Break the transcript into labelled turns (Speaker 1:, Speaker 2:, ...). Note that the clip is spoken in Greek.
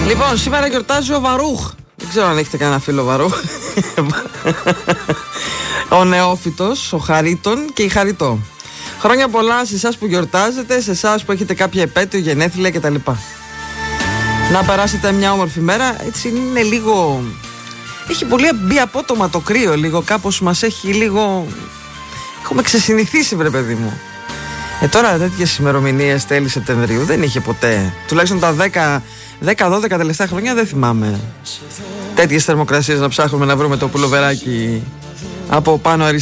Speaker 1: Λοιπόν, σήμερα γιορτάζει ο Βαρούχ. Δεν ξέρω αν έχετε κανένα φίλο Βαρούχ. Ο νεόφυτος, ο Χαρίτων και η Χαριτό. Χρόνια πολλά σε εσάς που γιορτάζετε, σε εσάς που έχετε κάποια επέτειο, γενέθλια κτλ. Να περάσετε μια όμορφη μέρα. Έτσι είναι λίγο... Έχει πολύ μπει απότομα το κρύο λίγο. Κάπως μας έχει λίγο... Έχουμε ξεσυνηθίσει, βρε παιδί μου. Τώρα τέτοιες ημερομηνίες τέλη Σεπτεμβρίου δεν είχε ποτέ. Τουλάχιστον τα 10-12 τελευταία χρόνια δεν θυμάμαι τέτοιες θερμοκρασίες να ψάχνουμε να βρούμε το πουλοβεράκι από πάνω αριστερά.